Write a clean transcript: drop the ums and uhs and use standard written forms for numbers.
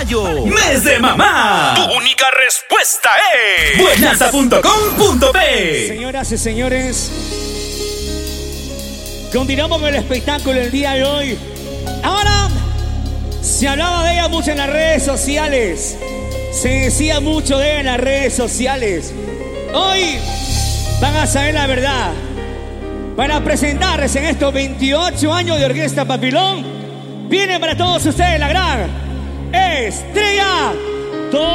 mayo, mes de mamá. Tu única respuesta es buenanza.com.p. Señoras y señores, continuamos con el espectáculo el día de hoy. Ahora, se hablaba de ella mucho en las redes sociales. Se decía mucho de ella en las redes sociales. Hoy van a saber la verdad. Para presentarles en estos 28 años de Orquesta Papilón, viene para todos ustedes la gran estrella.